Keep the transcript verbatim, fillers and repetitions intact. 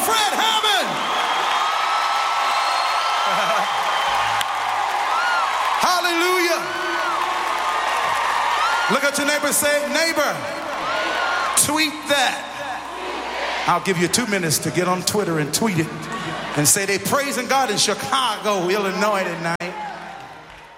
Fred Hammond. Hallelujah. Look at your neighbor and say, neighbor, tweet that. I'll give you two minutes to get on Twitter and tweet it and say they praising God in Chicago, Illinois tonight.